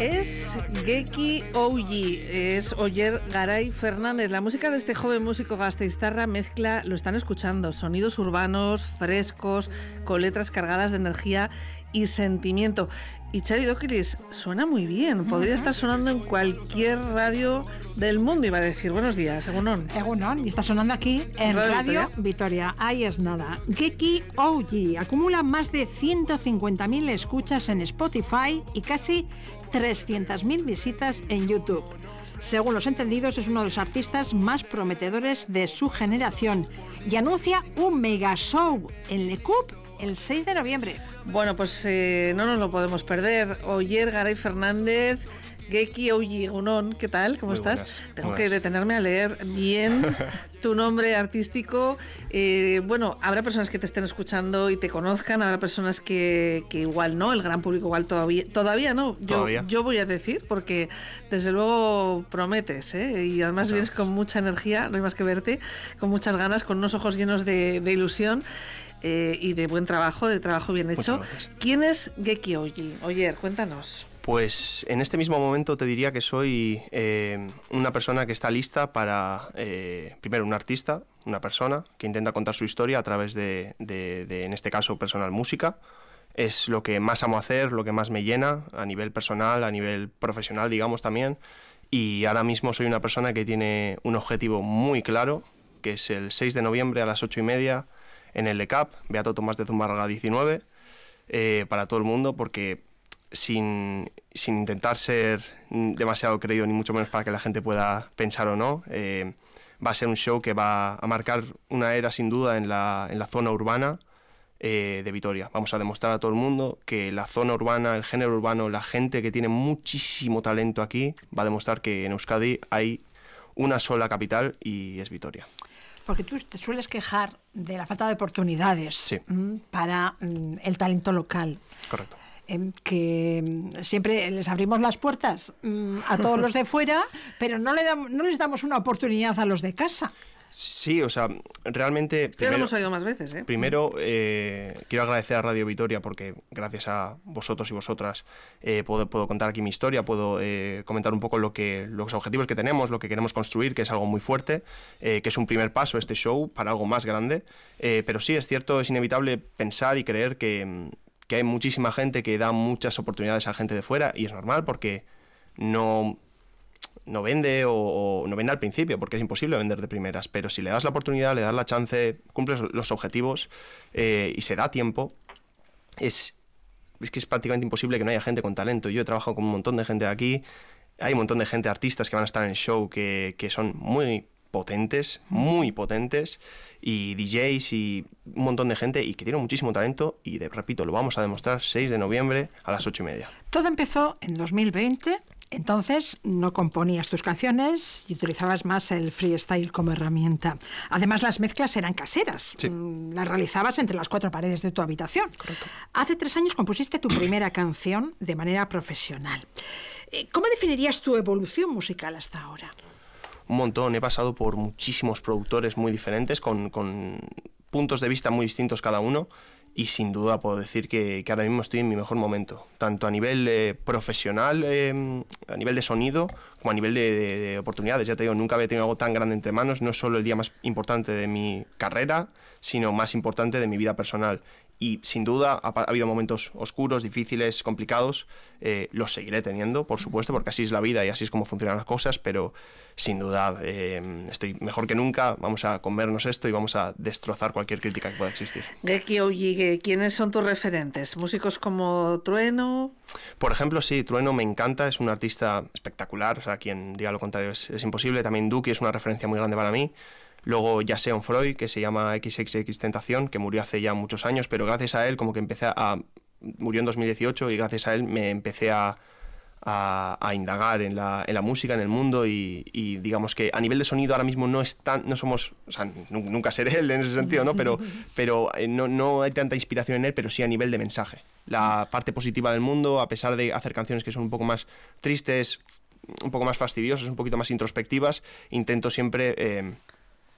Es Geki Ouji, es Oyer Garay Fernández. La música de este joven músico gasteiztarra mezcla, lo están escuchando, sonidos urbanos, frescos, con letras cargadas de energía y sentimiento. Y Txari Dokilis suena muy bien, podría estar sonando en cualquier radio del mundo, iba a decir. Buenos días, Egunon. Egunon, y está sonando aquí en Radio Vitoria. Ahí es nada. Geki Ouji acumula más de 150.000 escuchas en Spotify y casi 300.000 visitas en YouTube. Según los entendidos, es uno de los artistas más prometedores de su generación y anuncia un mega show en Le Coup el 6 de noviembre. Bueno, pues no nos lo podemos perder. Oyer Garay Fernández, Geki Ouji, Egunon, ¿qué tal? ¿Cómo estás? Tengo que detenerme a leer bien tu nombre artístico. Bueno, habrá personas que te estén escuchando y te conozcan, habrá personas que igual no, el gran público igual todavía no. Yo voy a decir, porque desde luego prometes, y además vienes con mucha energía, no hay más que verte, con muchas ganas, con unos ojos llenos de ilusión. Y de buen trabajo, de trabajo bien hecho. ¿Quién es Geki Ouji? Oyer, cuéntanos. Pues en este mismo momento te diría que soy una persona que está lista para, primero, un artista, una persona que intenta contar su historia a través de en este caso, personal música. Es lo que más amo hacer, lo que más me llena a nivel personal, a nivel profesional, digamos, también. Y ahora mismo soy una persona que tiene un objetivo muy claro, que es el 6 de noviembre a las 8:30 en el Le Coup, Beato Tomás de Zumárraga 19, para todo el mundo, porque sin intentar ser demasiado creído, ni mucho menos para que la gente pueda pensar o no, va a ser un show que va a marcar una era sin duda en la zona urbana de Vitoria. Vamos a demostrar a todo el mundo que la zona urbana, el género urbano, la gente que tiene muchísimo talento aquí, va a demostrar que en Euskadi hay una sola capital y es Vitoria. Porque tú te sueles quejar de la falta de oportunidades para el talento local. Correcto. Que siempre les abrimos las puertas a todos los de fuera, pero no les damos una oportunidad a los de casa. Sí, o sea, realmente... Pero lo hemos oído más veces, ¿eh? Primero, quiero agradecer a Radio Vitoria porque gracias a vosotros y vosotras puedo contar aquí mi historia, puedo comentar un poco los objetivos que tenemos, lo que queremos construir, que es algo muy fuerte, que es un primer paso este show para algo más grande. Pero sí, es cierto, es inevitable pensar y creer que hay muchísima gente que da muchas oportunidades a gente de fuera, y es normal porque no vende o no vende al principio, porque es imposible vender de primeras, pero si le das la oportunidad, le das la chance, cumples los objetivos y se da tiempo, es que es prácticamente imposible que no haya gente con talento. Yo he trabajado con un montón de gente de aquí, hay un montón de gente, artistas que van a estar en el show que son muy potentes, y DJs y un montón de gente y que tienen muchísimo talento, y repito, lo vamos a demostrar 6 de noviembre a las 8:30. Todo empezó en 2020. Entonces no componías tus canciones y utilizabas más el freestyle como herramienta. Además, las mezclas eran caseras. Sí. Las realizabas entre las 4 paredes de tu habitación. Correcto. Hace 3 años compusiste tu primera canción de manera profesional. ¿Cómo definirías tu evolución musical hasta ahora? Un montón, he pasado por muchísimos productores muy diferentes, con puntos de vista muy distintos cada uno, y sin duda puedo decir que ahora mismo estoy en mi mejor momento, tanto a nivel profesional, a nivel de sonido, como a nivel de oportunidades. Ya te digo, nunca había tenido algo tan grande entre manos, no es solo el día más importante de mi carrera, sino más importante de mi vida personal. Y sin duda ha habido momentos oscuros, difíciles, complicados, los seguiré teniendo, por supuesto, porque así es la vida y así es como funcionan las cosas, pero sin duda estoy mejor que nunca, vamos a comernos esto y vamos a destrozar cualquier crítica que pueda existir. Geki Ouji, ¿quiénes son tus referentes? ¿Músicos como Trueno? Por ejemplo, sí, Trueno me encanta, es un artista espectacular, o sea, quien diga lo contrario es imposible. También Duki es una referencia muy grande para mí. Luego Jason Freud, que se llama XXX Tentación, que murió hace ya muchos años, pero gracias a él como que murió en 2018 y gracias a él me empecé a indagar en la música, en el mundo, y digamos que a nivel de sonido ahora mismo no somos, o sea, nunca seré él en ese sentido, ¿no? Pero no hay tanta inspiración en él, pero sí a nivel de mensaje. La parte positiva del mundo, a pesar de hacer canciones que son un poco más tristes, un poco más fastidiosas, un poquito más introspectivas, intento siempre